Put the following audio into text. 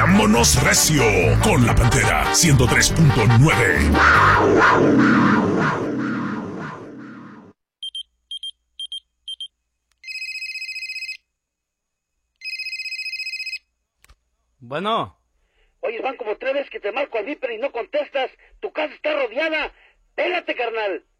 Vámonos recio con la Pantera 103.9. Bueno. Oye, van como 3 veces que te marco al Viper y no contestas. Tu casa está rodeada. Pélate, carnal.